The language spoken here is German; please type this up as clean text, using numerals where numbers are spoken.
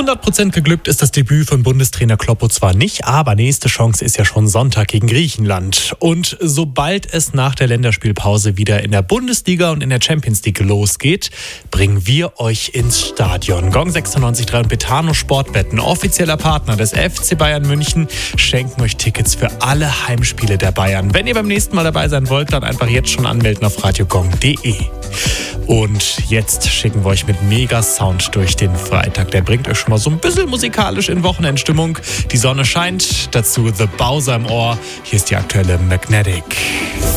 100% geglückt ist das Debüt von Bundestrainer Kloppo zwar nicht, aber nächste Chance ist ja schon Sonntag gegen Griechenland. Und sobald es nach der Länderspielpause wieder in der Bundesliga und in der Champions League losgeht, bringen wir euch ins Stadion. Gong 96.3 und Betano Sportwetten, offizieller Partner des FC Bayern München, schenken euch Tickets für alle Heimspiele der Bayern. Wenn ihr beim nächsten Mal dabei sein wollt, dann einfach jetzt schon anmelden auf radiogong.de. Und jetzt schicken wir euch mit Mega-Sound durch den Freitag. Der bringt euch schon mal so ein bisschen musikalisch in Wochenendstimmung. Die Sonne scheint, dazu The Bowser im Ohr. Hier ist die aktuelle Magnetic.